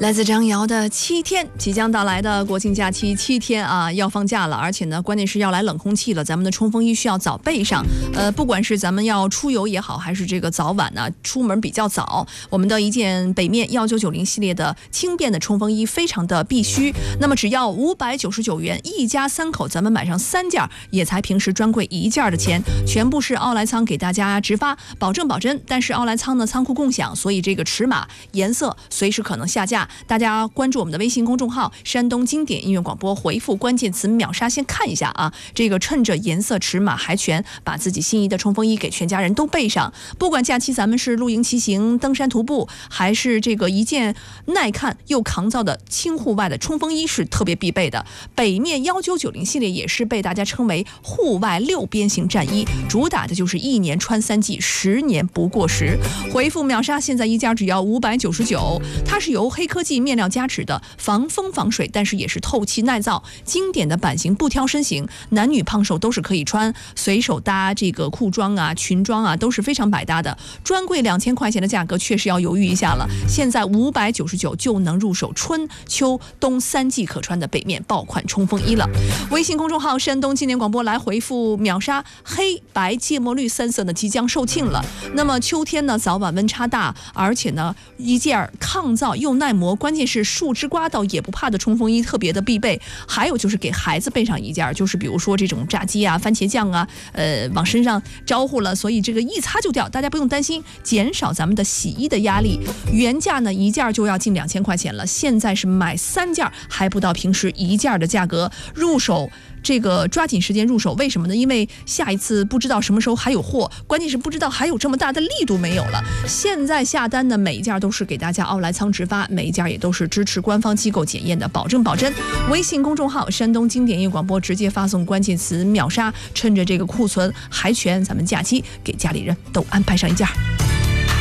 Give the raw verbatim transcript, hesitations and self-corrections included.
来自张瑶的七天，即将到来的国庆假期七天啊，要放假了，而且呢，关键是要来冷空气了，咱们的冲锋衣需要早备上。呃，不管是咱们要出游也好，还是这个早晚呢，出门比较早，我们的一件北面幺九九零系列的轻便的冲锋衣非常的必须。那么只要五百九十九元，一家三口，咱们买上三件也才平时专柜一件的钱，全部是奥莱仓给大家直发，保证保真。但是奥莱仓呢，仓库共享，所以这个尺码、颜色随时可能下架。大家关注我们的微信公众号山东经典音乐广播，回复关键词秒杀，先看一下啊，这个趁着颜色尺码还全，把自己心仪的冲锋衣给全家人都备上。不管假期咱们是露营骑行、登山徒步，还是这个一件耐看又抗造的轻户外的冲锋衣是特别必备的。北面幺九九零系列也是被大家称为户外六边形战衣，主打的就是一年穿三季，十年不过时。回复秒杀，现在一家只要五百九十九，它是由黑科技面料加持的，防风防水，但是也是透气耐造，经典的版型不挑身形，男女胖瘦都是可以穿，随手搭这个裤装啊、裙装啊都是非常百搭的。专柜两千块钱的价格确实要犹豫一下了，现在五百九十九就能入手春秋冬三季可穿的北面爆款冲锋衣了。微信公众号山东经典广播来回复秒杀，黑白芥末绿三色呢即将售罄了。那么秋天呢早晚温差大，而且呢一件抗造又耐磨，关键是树枝刮到也不怕的冲锋衣特别的必备。还有就是给孩子备上一件，就是比如说这种炸鸡啊、番茄酱啊，呃，往身上招呼了，所以这个一擦就掉，大家不用担心，减少咱们的洗衣的压力。原价呢一件就要近两千块钱了，现在是买三件还不到平时一件的价格，入手。这个抓紧时间入手，为什么呢？因为下一次不知道什么时候还有货，关键是不知道还有这么大的力度没有了。现在下单的每一件都是给大家奥莱仓直发，每一件也都是支持官方机构检验的，保证保真。微信公众号山东经典音乐广播直接发送关键词秒杀，趁着这个库存还全，咱们假期给家里人都安排上一件。